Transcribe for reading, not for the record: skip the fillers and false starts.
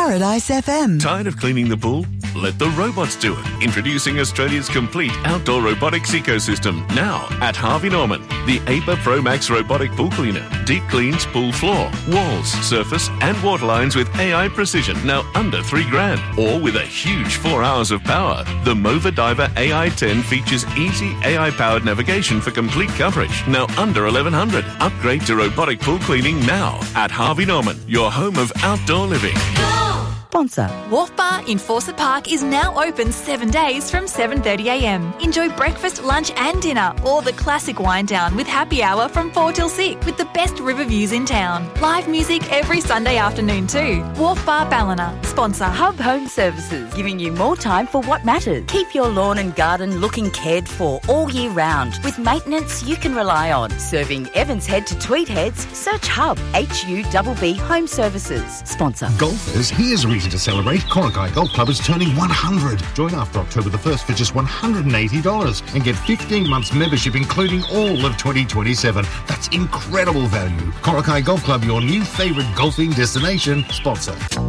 Paradise FM. Tired of cleaning the pool? Let the robots do it. Introducing Australia's complete outdoor robotics ecosystem. Now at Harvey Norman. The APA Pro Max robotic pool cleaner. Deep cleans pool floor, walls, surface and water lines with AI precision. Now under $3,000. Or with a huge 4 hours of power. The Mova Diver AI 10 features easy AI-powered navigation for complete coverage. Now under $1,100. Upgrade to robotic pool cleaning now at Harvey Norman, your home of outdoor living. Sponsor. Wharf Bar in Fawcett Park is now open 7 days from 7:30am. Enjoy breakfast, lunch and dinner, or the classic wind down with happy hour from 4 till 6 with the best river views in town. Live music every Sunday afternoon too. Wharf Bar Ballina. Sponsor. Hub Home Services, giving you more time for what matters. Keep your lawn and garden looking cared for all year round with maintenance you can rely on. Serving Evans Head to Tweed Heads, search Hub, HUBB Home Services. Sponsor. Golfers, here's a reason to celebrate. Corokai Golf Club is turning 100. Join after October the 1st for just $180 and get 15 months membership including all of 2027. That's incredible value. Corokai Golf Club, your new favourite golfing destination. Sponsor.